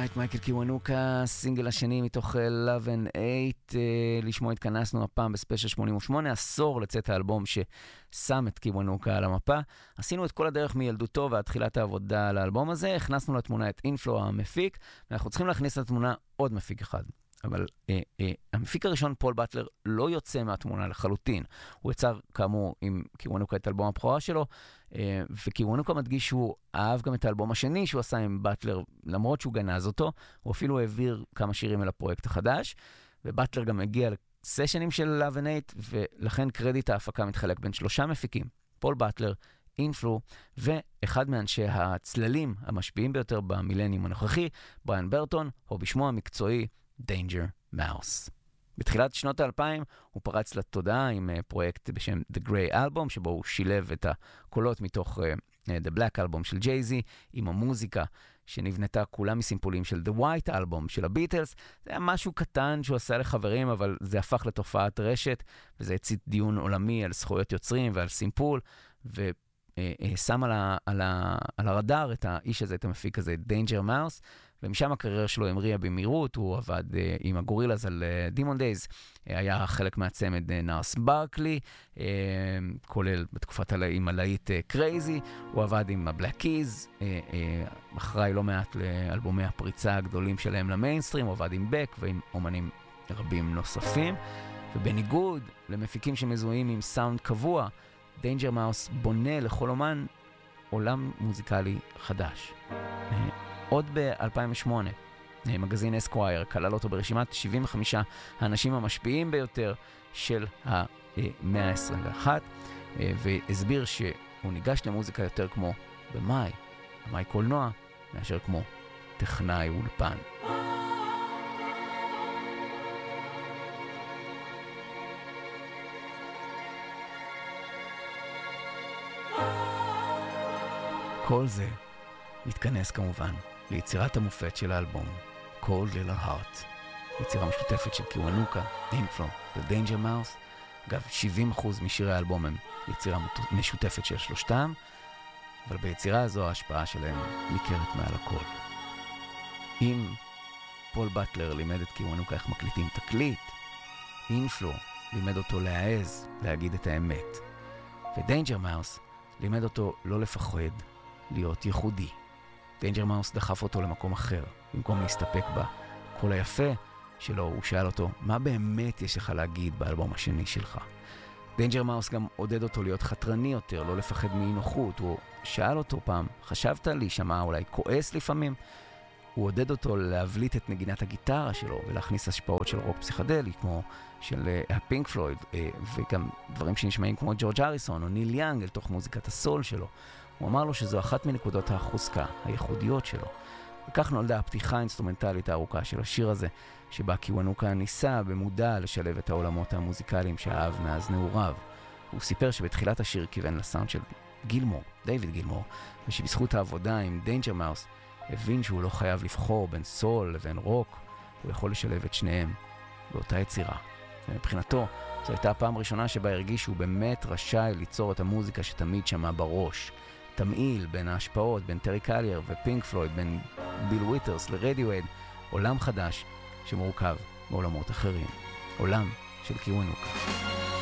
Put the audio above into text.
Night, מייקל קיוונוקה, סינגל השני מתוך Love and Hate. לשמו התכנסנו הפעם בספיישל 88, עשור לצאת האלבום ששם את קיוונוקה על המפה. עשינו את כל הדרך מילדותו ועד תחילת העבודה על האלבום הזה, הכנסנו לתמונה את אינפלו המפיק, ואנחנו צריכים להכניס לתמונה עוד מפיק אחד. אבל המפיק הראשון, פול באטלר, לא יוצא מהתמונה לחלוטין. הוא יצר, כאמור, עם קיוונוקה את אלבום הבכורה שלו, וקיוונוקה מדגיש שהוא אהב גם את האלבום השני שהוא עשה עם באטלר, למרות שהוא גנז אותו, הוא אפילו העביר כמה שירים אל הפרויקט החדש, ובאטלר גם הגיע לסשנים של Love and Hate, ולכן קרדיט ההפקה מתחלק בין 3 מפיקים, פול באטלר, אינפלו, ואחד מאנשי הצללים המשפיעים ביותר במילניום הנוכחי, בריאן ברטון, או בשמו המקצועי, Danger Mouse. בתחילת שנות ה-2000 הוא פרץ לתודעה עם פרויקט בשם The Grey Album, שבו הוא שילב את הקולות מתוך The Black Album של ג'יי-זי, עם המוזיקה שנבנתה כולה מסימפולים של The White Album של הביטלס. זה היה משהו קטן שהוא עשה לחברים, אבל זה הפך לתופעת רשת, וזה הצית דיון עולמי על זכויות יוצרים ועל סימפול, ושם על הרדאר את האיש הזה, את המפיק הזה, Danger Mouse, ומשם הקריירה שלו המריאה במהירות. הוא עבד עם הגורילאז על Demon Days, היה חלק מהצמד נארס ברקלי, כולל בתקופת עם הלהיט קרייזי, הוא עבד עם הבלק קיז, אחראי לא מעט לאלבומי הפריצה הגדולים שלהם למיינסטרים, הוא עבד עם בק ועם אומנים רבים נוספים, ובניגוד למפיקים שמזוהים עם סאונד קבוע, Danger Mouse בונה לכל אומן עולם מוזיקלי חדש. עוד ב-2008, מגזין אסקווייר כלל אותו ברשימת 75 האנשים המשפיעים ביותר של המאה ה-21, והסביר שהוא ניגש למוזיקה יותר כמו במאי קולנוע, מאשר כמו טכנאי אולפן. כל זה מתכנס כמובן ליצירת המופת של האלבום, Cold Little Heart, יצירה משותפת של קיוונוקה, אינפלו ו-Danger Mouse. אגב, 70% משירי האלבום הם יצירה משותפת של שלושתם, אבל ביצירה הזו ההשפעה שלהם ניכרת מעל הכל. אם פול באטלר לימד את קיוונוקה איך מקליטים תקליט, אינפלו לימד אותו להעז להגיד את האמת, ו-Danger Mouse לימד אותו לא לפחד להיות ייחודי. Danger Mouse דחף אותו למקום אחר, במקום להסתפק בקול היפה שלו, הוא שאל אותו, מה באמת יש לך להגיד באלבום השני שלך? Danger Mouse גם עודד אותו להיות חתרני יותר, לא לפחד מאי-נוחות. הוא שאל אותו פעם, חשבת להישמע אולי כועס לפעמים? הוא עודד אותו להבליט את נגינת הגיטרה שלו ולהכניס השפעות של רוק פסיכדלי, כמו של הפינק פלויד, וגם דברים שנשמעים כמו ג'ורג' הריסון או ניל יאנג אל תוך מוזיקת הסול שלו. הוא אמר לו שזו אחת מנקודות החוזקה, הייחודיות שלו. וכך נולדה הפתיחה האינסטרומנטלית הארוכה של השיר הזה, שבה קיוונוקה ניסה במודע לשלב את העולמות המוזיקליים שאהב מאז נעוריו. הוא סיפר שבתחילת השיר כיוון לסאונד של גילמור, דיוויד גילמור, ושבזכות העבודה עם Danger Mouse הבין שהוא לא חייב לבחור בין סול לבין רוק, הוא יכול לשלב את שניהם באותה יצירה. ומבחינתו, זו הייתה הפעם הראשונה שבה הרגיש שהוא באמת רשאי ליצור את המוזיקה שתמיד שמע בראש. תמעיל בין ההשפעות, בין טרי קלייר ופינק פלויד, בין ביל וויטרס לרדיואד, עולם חדש שמורכב מעולמות אחרים. עולם של קיוונוקה.